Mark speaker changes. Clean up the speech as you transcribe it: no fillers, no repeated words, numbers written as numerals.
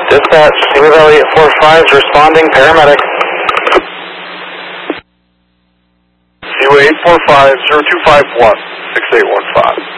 Speaker 1: Dispatch, Simi Valley 845 is responding, paramedic.
Speaker 2: Seaway 845, 0251, 6815.